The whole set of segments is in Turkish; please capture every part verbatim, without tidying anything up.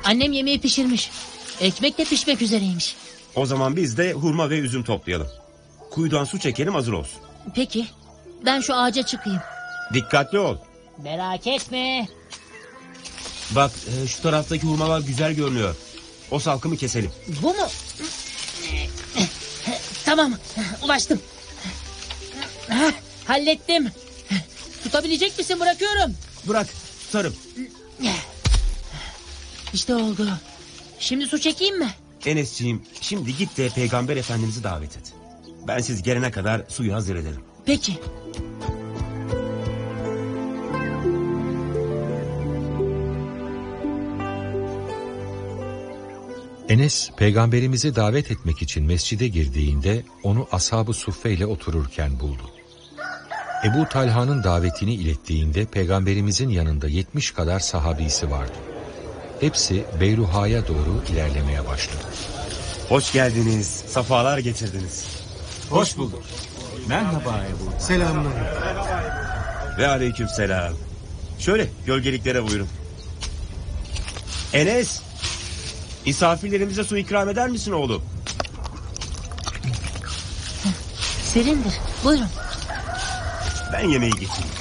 Annem yemeği pişirmiş. Ekmek de pişmek üzereymiş. O zaman biz de hurma ve üzüm toplayalım. Kuyudan su çekelim, hazır olsun. Peki. Ben şu ağaca çıkayım. Dikkatli ol. Merak etme. Bak e, şu taraftaki hurmalar güzel görünüyor. O salkımı keselim. Bu mu? Tamam. Ulaştım. Hah, hallettim. Tutabilecek misin? Bırakıyorum. Bırak, tutarım. İşte oldu. Şimdi su çekeyim mi? Enesciğim, şimdi git de Peygamber Efendimiz'i davet et. Ben siz gelene kadar suyu hazır ederim. Peki. Enes, peygamberimizi davet etmek için mescide girdiğinde onu ashab-ı suffe ile otururken buldu. Ebu Talha'nın davetini ilettiğinde peygamberimizin yanında yetmiş kadar sahabisi vardı. Hepsi Beyruha'ya doğru ilerlemeye başladı. Hoş geldiniz, safalar getirdiniz. Hoş bulduk. Merhaba Ebu. Selamlar. Ve aleykümselam. Şöyle gölgeliklere buyurun. Enes, misafirlerimize su ikram eder misin oğlum? Serindir. Buyurun. Ben yemeği getireyim.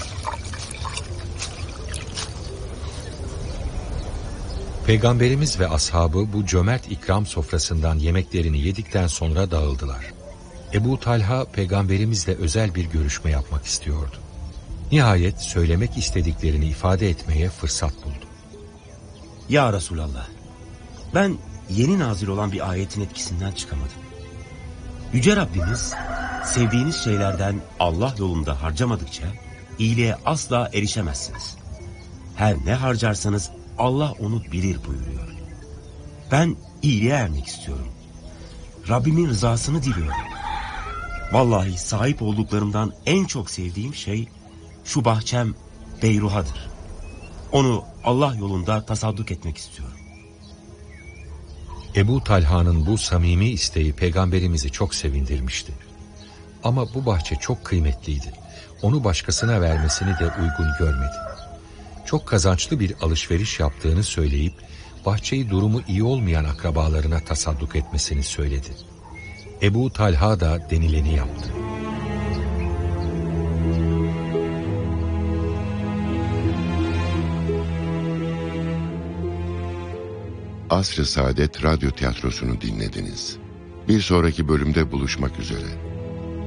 Peygamberimiz ve ashabı bu cömert ikram sofrasından yemeklerini yedikten sonra dağıldılar. Ebu Talha peygamberimizle özel bir görüşme yapmak istiyordu. Nihayet söylemek istediklerini ifade etmeye fırsat buldu. Ya Resulallah, ben yeni nazil olan bir ayetin etkisinden çıkamadım. Yüce Rabbimiz, sevdiğiniz şeylerden Allah yolunda harcamadıkça iyiliğe asla erişemezsiniz. Her ne harcarsanız Allah onu bilir buyuruyor. Ben iyiliğe ermek istiyorum. Rabbimin rızasını diliyorum. Vallahi sahip olduklarımdan en çok sevdiğim şey şu bahçem Beyruha'dır. Onu Allah yolunda tasadduk etmek istiyorum. Ebu Talha'nın bu samimi isteği peygamberimizi çok sevindirmişti. Ama bu bahçe çok kıymetliydi. Onu başkasına vermesini de uygun görmedi. Çok kazançlı bir alışveriş yaptığını söyleyip bahçeyi durumu iyi olmayan akrabalarına tasadduk etmesini söyledi. Ebu Talha da denileni yaptı. Asr-ı Saadet Radyo Tiyatrosu'nu dinlediniz. Bir sonraki bölümde buluşmak üzere.